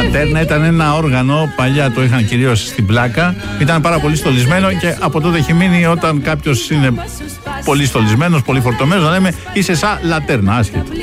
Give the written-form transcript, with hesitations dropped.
Λατέρνα ήταν ένα όργανο, παλιά το είχαν κυρίως στην Πλάκα, ήταν πάρα πολύ στολισμένο και από τότε έχει μείνει όταν κάποιος είναι πολύ στολισμένος, πολύ φορτωμένος, να λέμε είσαι σαν Λατέρνα, άσχετο.